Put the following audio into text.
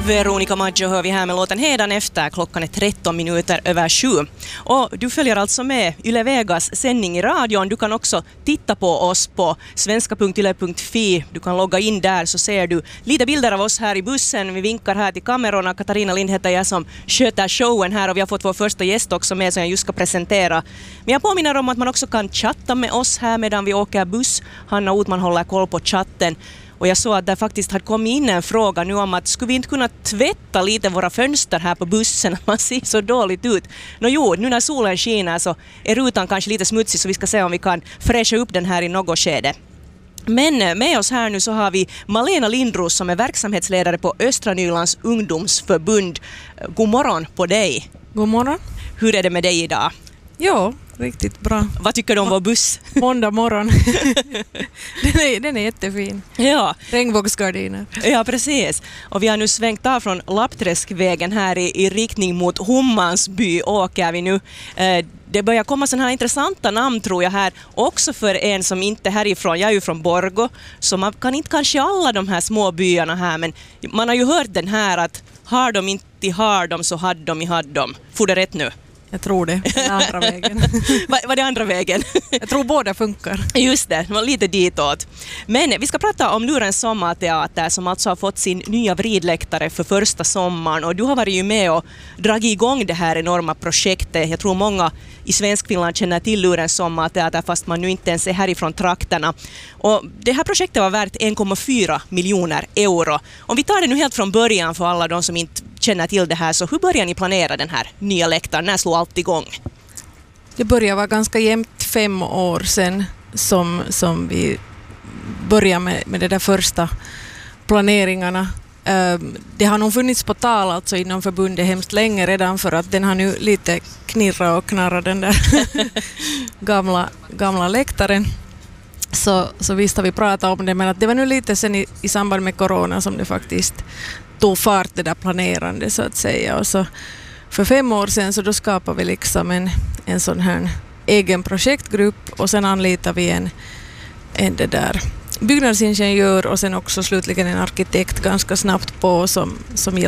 Veronica Maggio hör vi här med låten Hedan efter. Klockan är 13 minuter över 7. Och du följer alltså med Yle Vegas sändning i radion. Du kan också titta på oss på svenska.yle.fi. Du kan logga in där så ser du lite bilder av oss här i bussen. Vi vinkar här till kamerorna. Katarina Lind heter jag som sköter showen här och vi har fått vår första gäst också med som jag just ska presentera. Men jag påminner om att man också kan chatta med oss här medan vi åker buss. Hanna Otman håller koll på chatten. Och jag såg att det faktiskt hade kommit in en fråga nu om att skulle vi inte kunna tvätta lite våra fönster här på bussen? Man ser så dåligt ut. Jo, nu när solen skiner så är rutan kanske lite smutsig så vi ska se om vi kan fräscha upp den här i något skede. Men med oss här nu så har vi Malena Lindros som är verksamhetsledare på Östra Nylands ungdomsförbund. God morgon på dig. God morgon. Hur är det med dig idag? Ja, riktigt bra. Vad tycker du om vår buss? Måndag morgon. den är jättefin. Ja. Regnbågsgardiner. Ja, precis. Och vi har nu svängt av från Lappträskvägen här i riktning mot Hummansby åker vi nu. Det börjar komma sådana här intressanta namn tror jag här. Också för en som inte är härifrån. Jag är ju från Borgå. Så man kan inte kanske alla de här små byarna här. Men man har ju hört den här att har de inte har dem så hade de i hade dem. Får det rätt nu? Jag tror det. Den andra vägen. Vad är andra vägen? Jag tror båda funkar. Just det, var lite ditåt. Men vi ska prata om Lurens sommarteater som alltså har fått sin nya vridläktare för första sommaren. Och du har varit ju med och dragit igång det här enorma projektet. Jag tror många i Svenskfinland känner till Lurens sommarteater fast man nu inte ens är härifrån trakterna. Och det här projektet var värt 1,4 miljoner euro. Om vi tar det nu helt från början för alla de som inte känner till det här, så hur börjar ni planera den här nya läktaren? När slog allt igång? Det började vara ganska jämnt 5 år sedan som vi började med de där första planeringarna. Det har nog funnits på tal alltså inom förbundet hemskt länge redan för att den har nu lite knirrat och knarrat den där gamla läktaren. Så visst har vi pratat om det, men att det var nu lite sen i samband med corona som det faktiskt tog fart det där planerande så att säga. Och så för 5 år sedan så då skapade vi liksom en sån här egen projektgrupp och sen anlitar vi en det där byggnadsingenjör och sen också slutligen en arkitekt ganska snabbt på som